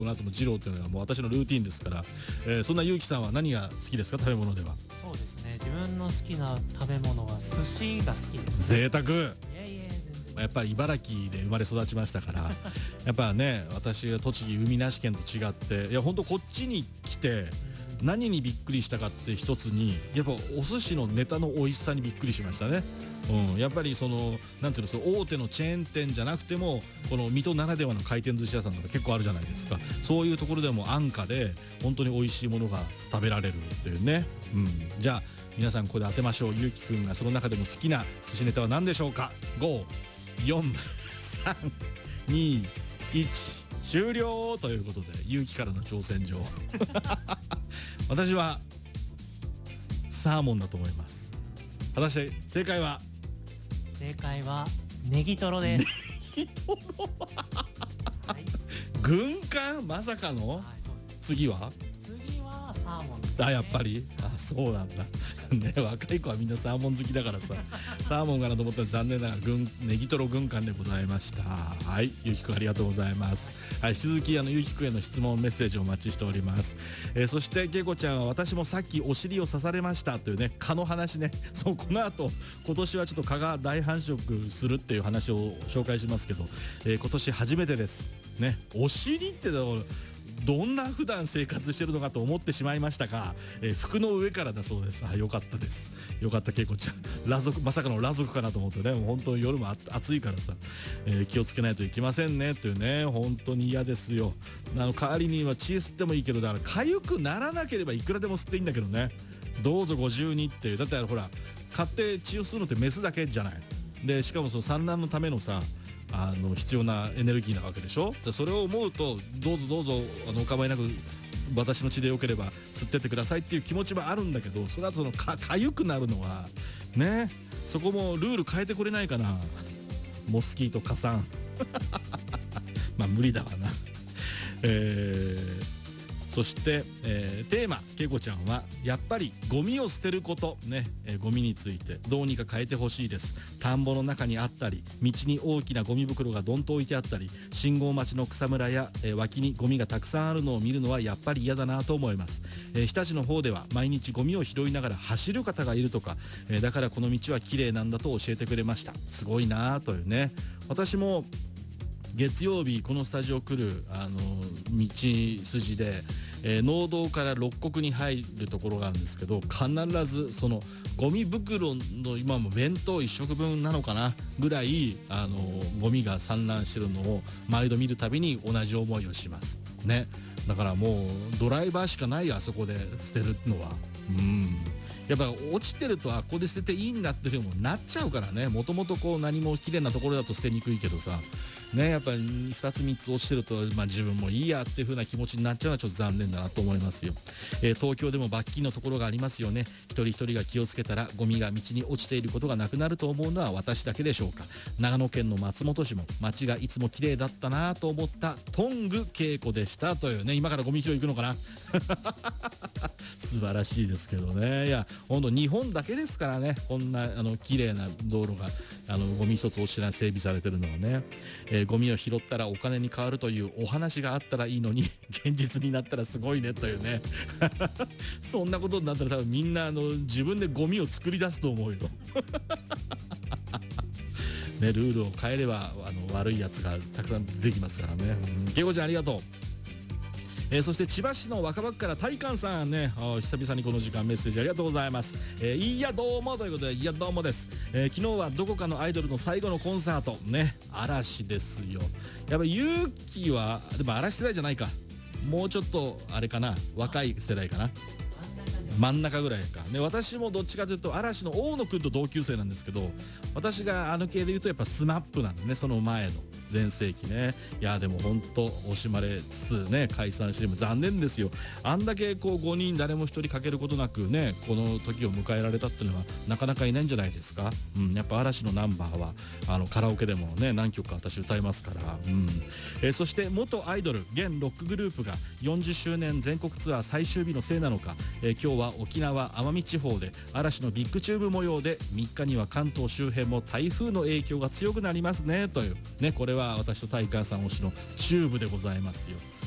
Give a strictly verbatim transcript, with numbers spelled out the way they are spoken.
この後も二郎っていうのはもう私のルーティンですから、えー、そんなゆうきさんは何が好きですか、食べ物では。 そうですね、自分の好きな食べ物は寿司が好きですね。 贅沢。 いやいや全然。 やっぱり茨城で生まれ育ちましたからやっぱね、私が栃木海なし県と違って、いや本当こっちに来て何にびっくりしたかって一つに、やっぱお寿司のネタの美味しさにびっくりしましたね。うん、やっぱりそのなんていうの、その大手のチェーン店じゃなくてもこの水戸ならではの回転寿司屋さんとか結構あるじゃないですか。そういうところでも安価で本当に美味しいものが食べられるっていうね。うん、じゃあ皆さんここで当てましょう。ゆうきくんがその中でも好きな寿司ネタは何でしょうか。ご、よん、さん、に、いち終了ということで、ゆうきからの挑戦状私はサーモンだと思います。果たして正解は。 正解はネギトロです。 ネギトロはい、 軍艦まさかの、 はい、そうです。 次は次はサーモンですね。 あ、やっぱり、あ、そうなんだね、若い子はみんなサーモン好きだからさサーモンかなと思ったら残念ながら軍ネギトロ軍艦でございました。はい、ゆうきくんありがとうございます。はい、引き続きあのゆうきくんへの質問メッセージをお待ちしております。えー、そしてけいこちゃんは私もさっきお尻を刺されましたというね、蚊の話ね。そう、この後今年はちょっと蚊が大繁殖するっていう話を紹介しますけど、えー、今年初めてですね。お尻ってだからどんな普段生活してるのかと思ってしまいましたが、えー、服の上からだそうです。あ、よかったです。よかった、けいこちゃん。裸族、まさかの裸族かなと思ってね、もう本当に夜も暑いからさ、えー、気をつけないといけませんねっていうね。本当に嫌ですよ。あの代わりには血吸ってもいいけど、だから痒くならなければいくらでも吸っていいんだけどね。どうぞご自由にっていう。だってほら、買って血を吸うのってメスだけじゃない。でしかもその産卵のためのさ、あの必要なエネルギーなわけでしょ。でそれを思うと、どうぞどうぞあのお構いなく私の血でよければ吸ってってくださいっていう気持ちはあるんだけど、それはそのか痒くなるのはね、そこもルール変えてくれないかな、モスキート加算まあ無理だわな。えーそして、えー、テーマ、けいこちゃんはやっぱりゴミを捨てることね、えー、ゴミについてどうにか変えてほしいです。田んぼの中にあったり、道に大きなゴミ袋がどんと置いてあったり、信号待ちの草むらや、えー、脇にゴミがたくさんあるのを見るのはやっぱり嫌だなと思います。えー、日立の方では毎日ゴミを拾いながら走る方がいるとか、えー、だからこの道は綺麗なんだと教えてくれました。すごいなというね。私も月曜日このスタジオ来るあの道筋で、えー、農道から六国に入るところがあるんですけど、必ずそのゴミ袋の今も弁当いっ食分なのかなぐらいあのゴミが散乱してるのを毎度見るたびに同じ思いをしますね。だからもうドライバーしかないよ、あそこで捨てるのは。うんやっぱ落ちてると、あここで捨てていいんだっていうふうになっちゃうからね。もともとこう何も綺麗なところだと捨てにくいけどさね、やっぱりふたつみっつ落ちてると、まあ、自分もいいやっていう風な気持ちになっちゃうのはちょっと残念だなと思いますよ。えー、東京でも罰金のところがありますよね。一人一人が気をつけたらゴミが道に落ちていることがなくなると思うのは私だけでしょうか。長野県の松本市も街がいつも綺麗だったなと思ったトング稽古でしたというね。今からゴミ拾い行くのかな素晴らしいですけどね。いや本当日本だけですからね、こんなあの綺麗な道路があのゴミ一つ落ちてない整備されてるのはね。えー、ゴミを拾ったらお金に変わるというお話があったらいいのに現実になったらすごいねというねそんなことになったら多分みんなあの自分でゴミを作り出すと思うよね、ルールを変えればあの悪いやつがたくさん出てきますからね。けいこちゃんありがとう。えー、そして千葉市の若葉区から大観さんね、久々にこの時間メッセージありがとうございます。えー、いやどうもということで、いやどうもです。えー、昨日はどこかのアイドルの最後のコンサートね、嵐ですよ。やっぱ勇気はでも嵐世代じゃないか、もうちょっとあれかな、若い世代かな、真ん中ぐらいかね。私もどっちかというと嵐の大野くんと同級生なんですけど、私があの系で言うとやっぱスマップなんでね、その前の全盛期ね。いやでも本当惜しまれつつね解散しても残念ですよ。あんだけこうごにん誰もひとり欠けることなくねこの時を迎えられたっていうのはなかなかいないんじゃないですか。うん、やっぱ嵐のナンバーはあのカラオケでもね何曲か私歌いますから。うん、えー、そして元アイドル現ロックグループがよんじゅっしゅうねん全国ツアー最終日のせいなのか、えー、今日は沖縄奄美地方で嵐のビッグチューブ模様で、みっかには関東周辺も台風の影響が強くなりますねというね。これは私と大川さん推しのチューブでございますよ。